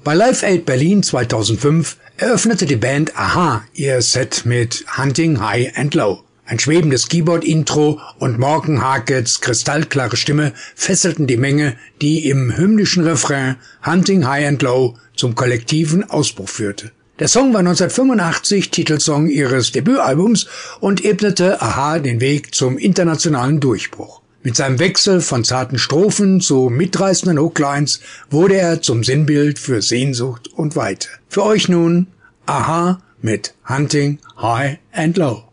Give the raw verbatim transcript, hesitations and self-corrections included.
Bei Live Aid Berlin zweitausendfünf eröffnete die Band a-ha ihr Set mit Hunting High and Low. Ein schwebendes Keyboard-Intro und Morgan Harketts kristallklare Stimme fesselten die Menge, die im hymnischen Refrain Hunting High and Low zum kollektiven Ausbruch führte. Der Song war neunzehnhundertfünfundachtzig Titelsong ihres Debütalbums und ebnete a-ha den Weg zum internationalen Durchbruch. Mit seinem Wechsel von zarten Strophen zu mitreißenden Hooklines wurde er zum Sinnbild für Sehnsucht und Weite. Für euch nun a-ha mit Hunting High and Low.